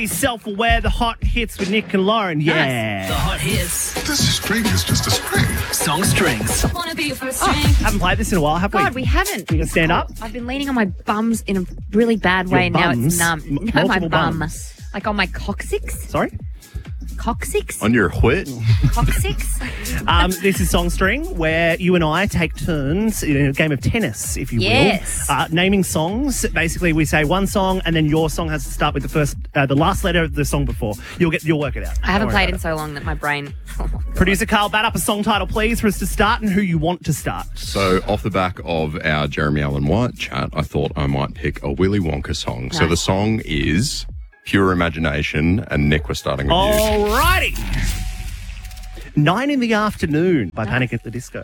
Self-aware, the hot hits with Nick and Lauren. Yeah. The hot hits. This string is just a string. Song strings. Wanna be your first string? Haven't played this in a while, have we? God, we haven't. You gonna stand up? I've been leaning on my bums in a really bad way, and now bums? it's numb. No, my Multiple bum. bums. Like on my coccyx. Sorry? Coccyx? On your whit? Coccyx? This is Song String, where you and I take turns in a game of tennis, if you Yes. will. Naming songs. Basically, we say one song, and then your song has to start with the last letter of the song before. You'll work it out. I haven't Don't worry played in about so long that my brain... Oh, my it. God. Producer Carl, bat up a song title, please, for us to start, and who you want to start. So, off the back of our Jeremy Allen White chat, I thought I might pick a Willy Wonka song. So, the song is Pure Imagination, and Nick, we're starting with you. Alrighty. 9 in the Afternoon by Panic at the Disco.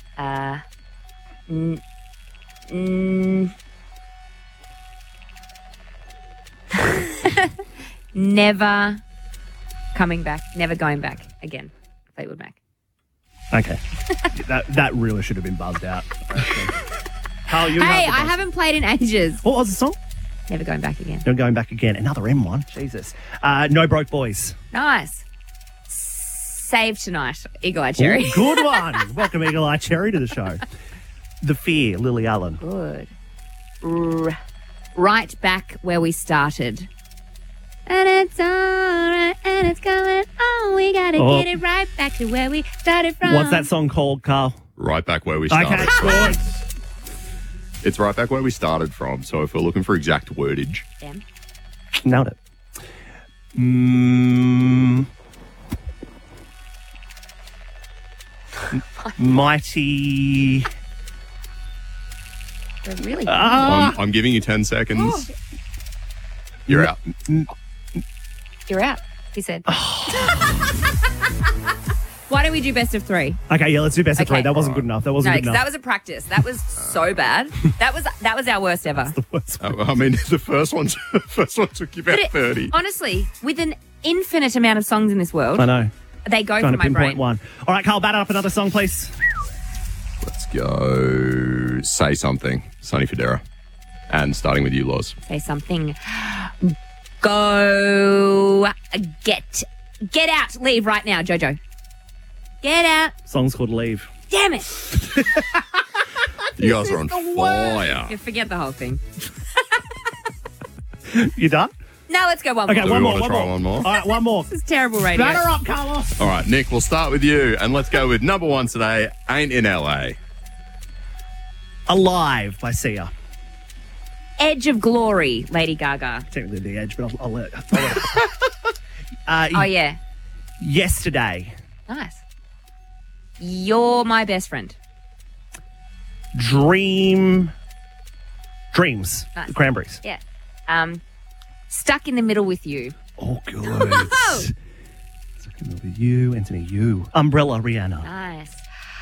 Never coming back. Never going back again. Fleetwood Mac. Okay. that really should have been buzzed out. Carl, you Hey, know I haven't played in ages. What was the song? Never going back again. No Going Back Again. Another M1. Jesus. No Broke Boys. Nice. Save Tonight. Eagle Eye Cherry. Ooh, good one. Welcome, Eagle Eye Cherry, to the show. The Fear, Lily Allen. Good. Right back where we started. And it's alright, and it's going on. We gotta get it right back to where we started from. What's that song called, Carl? Right back where we started. Okay, good. It's right back where we started from. So, if we're looking for exact wordage, Damn. Nailed it. Mighty. They're really I'm giving you 10 seconds. You're out. You're out, he said. Why don't we do best of three? Okay, yeah, let's do best of Okay. three. That wasn't good enough. That wasn't No, good because enough. that was a practice. That was so bad. That was our worst ever. I mean, the first one took you about 30. Honestly, with an infinite amount of songs in this world, I know. they go Trying for to my pinpoint brain. one. All right, Carl, bat up another song, please. Let's go. Say Something. Sonny Fodera. And starting with you, Loz. Say something. Go get out. Leave right now, Jojo. Get out. Song's called Leave. Damn it. You guys are on fire. You forget the whole thing. You done? No, let's go one Okay, more. Do one we more. want to try one more? All right, one more. This is terrible radio. Batter up, Carlos. All right, Nick, we'll start with you. And let's go with number one today, Ain't in LA. Alive by Sia. Edge of Glory, Lady Gaga. Technically the edge, but I'll let it. Oh, yeah. Yesterday. Nice. You're my best friend. Dreams. Nice. The Cranberries. Yeah. Stuck in the Middle with You. Oh, good. Second over you, Anthony, you. Umbrella, Rihanna. Nice.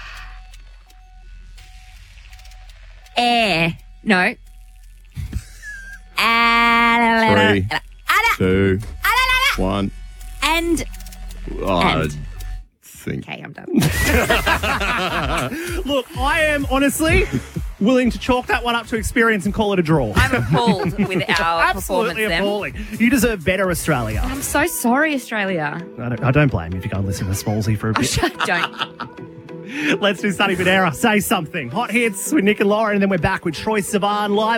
Air. No. 3, 2, 1. And. I And. think. Okay, I'm done. Look, I am honestly willing to chalk that one up to experience and call it a draw. I'm appalled with our performance Absolutely then. appalling. You deserve better, Australia. I'm so sorry, Australia. I don't blame you if you go and listen to Smallsy for a bit. Don't. Let's do Sonny Fodera. Say Something. Hot hits with Nick and Lauren, and then we're back with Troye Sivan live